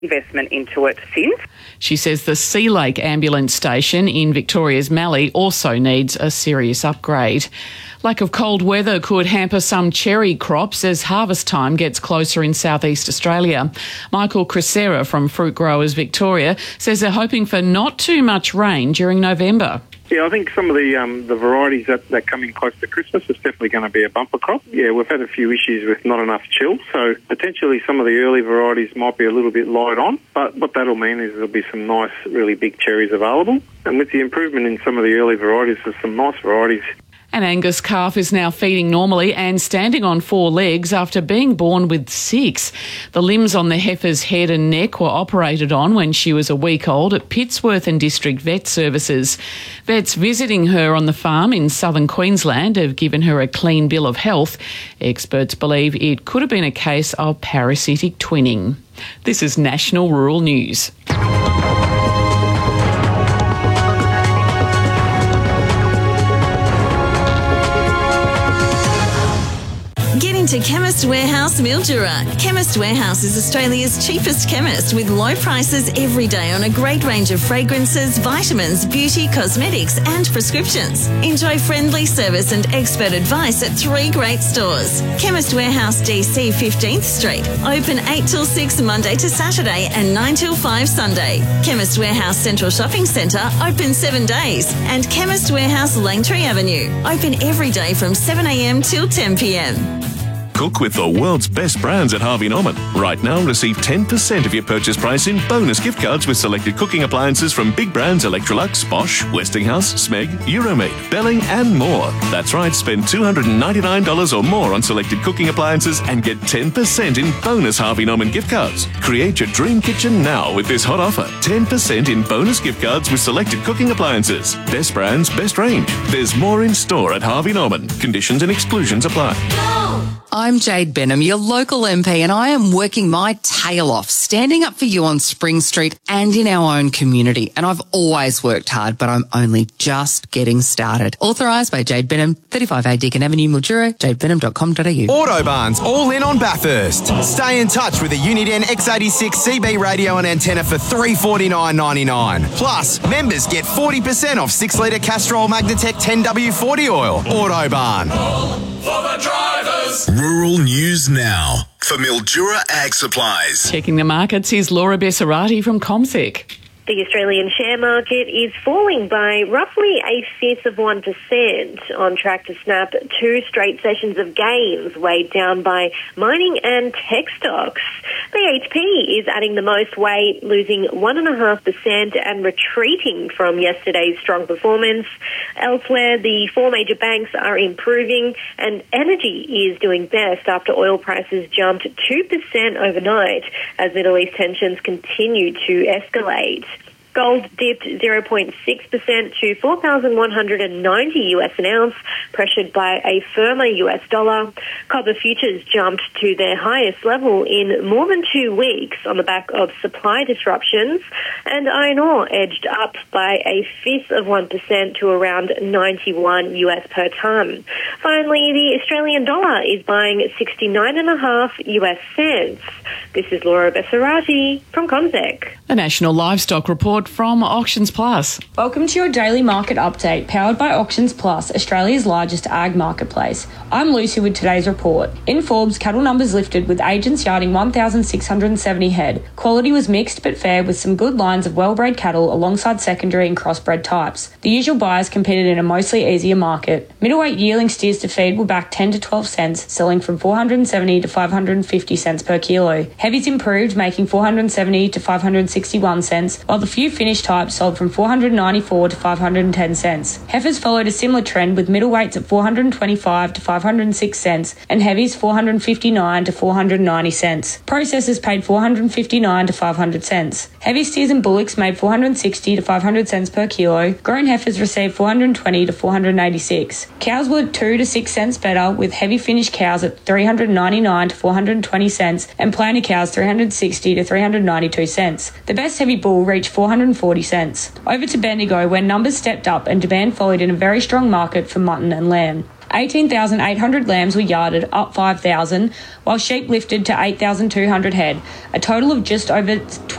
investment into it since. She says the Sea Lake ambulance station in Victoria's Mallee also needs a serious upgrade. Lack of cold weather could hamper some cherry crops as harvest time gets closer in southeast Australia. Michael Crisera from Fruit Growers Victoria says they're hoping for not too much rain during November. Yeah, I think some of the varieties that come in close to Christmas is definitely going to be a bumper crop. Yeah, we've had a few issues with not enough chill, so potentially some of the early varieties might be a little bit light on, but what that'll mean is there'll be some nice, really big cherries available. And with the improvement in some of the early varieties, there's some nice varieties. An Angus calf is now feeding normally and standing on 4 legs after being born with 6. The limbs on the heifer's head and neck were operated on when she was a week old at Pittsworth and District Vet Services. Vets visiting her on the farm in southern Queensland have given her a clean bill of health. Experts believe it could have been a case of parasitic twinning. This is National Rural News. To Chemist Warehouse Mildura. Chemist Warehouse is Australia's cheapest chemist with low prices every day on a great range of fragrances, vitamins, beauty, cosmetics and prescriptions. Enjoy friendly service and expert advice at 3 great stores. Chemist Warehouse DC 15th Street. Open 8 till 6 Monday to Saturday and 9 till 5 Sunday. Chemist Warehouse Central Shopping Centre open 7 days. And Chemist Warehouse Langtree Avenue. Open every day from 7 a.m. till 10 p.m. Cook with the world's best brands at Harvey Norman. Right now, receive 10% of your purchase price in bonus gift cards with selected cooking appliances from big brands Electrolux, Bosch, Westinghouse, Smeg, Euromade, Belling and more. That's right, spend $299 or more on selected cooking appliances and get 10% in bonus Harvey Norman gift cards. Create your dream kitchen now with this hot offer. 10% in bonus gift cards with selected cooking appliances. Best brands, best range. There's more in store at Harvey Norman. Conditions and exclusions apply. I'm Jade Benham, your local MP, and I am working my tail off, standing up for you on Spring Street and in our own community. And I've always worked hard, but I'm only just getting started. Authorised by Jade Benham, 35A Deakin Avenue, Mildura, jadebenham.com.au. Autobarn's all in on Bathurst. Stay in touch with a Uniden X86 CB radio and antenna for $349.99. Plus, members get 40% off 6-litre Castrol Magnatec 10W40 oil. Autobarn. For the drivers. Rural News Now for Mildura Ag Supplies. Checking the markets is Laura Bessarati from CommSec. The Australian share market is falling by roughly 0.1%, on track to snap 2 straight sessions of gains, weighed down by mining and tech stocks. BHP is adding the most weight, losing 1.5% and retreating from yesterday's strong performance. Elsewhere, the 4 major banks are improving, and energy is doing best after oil prices jumped 2% overnight as Middle East tensions continue to escalate. Gold dipped 0.6% to $4,190 an ounce, pressured by a firmer US dollar. Copper futures jumped to their highest level in more than 2 weeks on the back of supply disruptions, and iron ore edged up by 0.1% to around 91 US per tonne. Finally, the Australian dollar is buying 69.5 US cents. This is Laura Bessarati from CommSec. The National Livestock Report from Auctions Plus. Welcome to your daily market update, powered by Auctions Plus, Australia's largest ag marketplace. I'm Lucy with today's report. In Forbes, cattle numbers lifted with agents yarding 1,670 head. Quality was mixed but fair, with some good lines of well-bred cattle alongside secondary and crossbred types. The usual buyers competed in a mostly easier market. Middleweight yearling steers to feed were back 10 to 12 cents, selling from 470 to 550 cents per kilo. Heavies improved, making 470 to 561 cents, while the few finished types sold from 494 to 510 cents. Heifers followed a similar trend, with middleweights at 425 to 506 cents and heavies 459 to 490 cents. Processors paid 459 to 500 cents. Heavy steers and bullocks made 460 to 500 cents per kilo. Grown heifers received 420 to 486. Cows were 2 to 6 cents better, with heavy finished cows at 399 to 420 cents and plainer cows 360 to 392 cents. The best heavy bull reached 440 cents. Over to Bendigo, where numbers stepped up and demand followed in a very strong market for mutton and lamb. 18,800 lambs were yarded, up 5,000, while sheep lifted to 8,200 head, a total of just over